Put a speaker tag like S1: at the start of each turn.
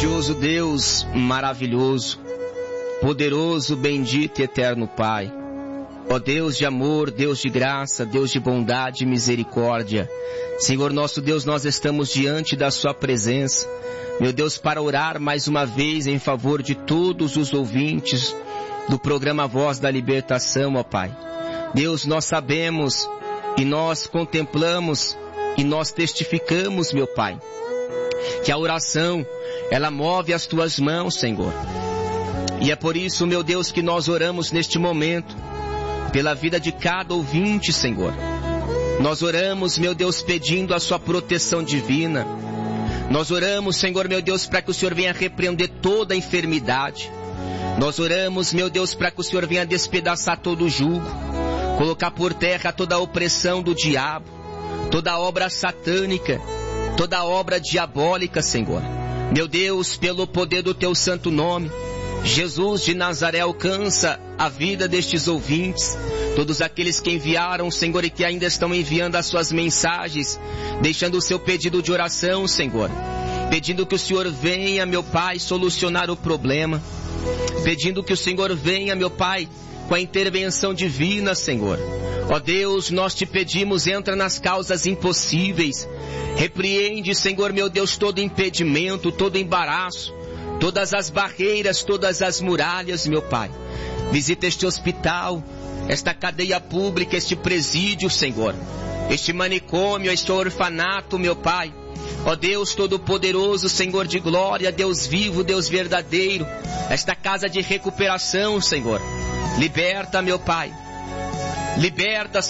S1: Grandioso Deus, maravilhoso, poderoso, bendito e eterno Pai. Ó Deus de amor, Deus de graça, Deus de bondade e misericórdia. Senhor nosso Deus, nós estamos diante da Sua presença, meu Deus, para orar mais uma vez em favor de todos os ouvintes do programa Voz da Libertação, ó Pai. Deus, nós sabemos e nós contemplamos e nós testificamos, meu Pai, que a oração, ela move as Tuas mãos, Senhor. E é por isso, meu Deus, que nós oramos neste momento, pela vida de cada ouvinte, Senhor. Nós oramos, meu Deus, pedindo a Sua proteção divina. Nós oramos, Senhor, meu Deus, para que o Senhor venha repreender toda a enfermidade. Nós oramos, meu Deus, para que o Senhor venha despedaçar todo o jugo, colocar por terra toda a opressão do diabo, toda a obra satânica, toda a obra diabólica, Senhor. Meu Deus, pelo poder do Teu santo nome, Jesus de Nazaré, alcança a vida destes ouvintes, todos aqueles que enviaram, Senhor, e que ainda estão enviando as suas mensagens, deixando o seu pedido de oração, Senhor, pedindo que o Senhor venha, meu Pai, solucionar o problema, pedindo que o Senhor venha, meu Pai, com a intervenção divina, Senhor. Ó Deus, nós Te pedimos, entra nas causas impossíveis, repreende, Senhor, meu Deus, todo impedimento, todo embaraço, todas as barreiras, todas as muralhas, meu Pai. Visita este hospital, esta cadeia pública, este presídio, Senhor, este manicômio, este orfanato, meu Pai. Ó Deus Todo-Poderoso, Senhor de glória, Deus vivo, Deus verdadeiro, esta casa de recuperação, Senhor. Liberta, meu Pai. Liberta,